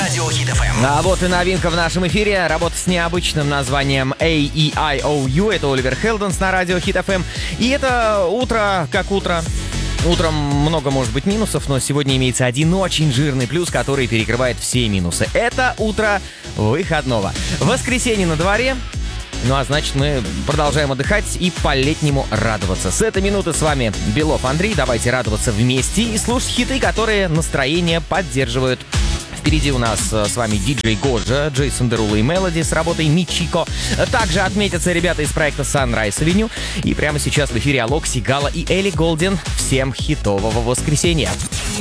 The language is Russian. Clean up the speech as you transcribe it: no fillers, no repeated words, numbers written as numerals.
Радио Хит FM. А вот и новинка в нашем эфире. Работа с необычным названием A-E-I-O-U. Это Оливер Хелденс на Радио Хит FM. И это утро как утро. Утром много может быть минусов, но сегодня имеется один очень жирный плюс, который перекрывает все минусы. Это утро выходного. Воскресенье на дворе. Ну а значит, мы продолжаем отдыхать и по-летнему радоваться. С этой минуты с вами Белов Андрей. Давайте радоваться вместе и слушать хиты, которые настроение поддерживают. Впереди у нас с вами диджей Годжа, Джейсон Деруло и Мелоди с работой Мичико. Также отметятся ребята из проекта Sunrise Avenue. И прямо сейчас в эфире Алок, Сигала и Элли Голден. Всем хитового воскресенья!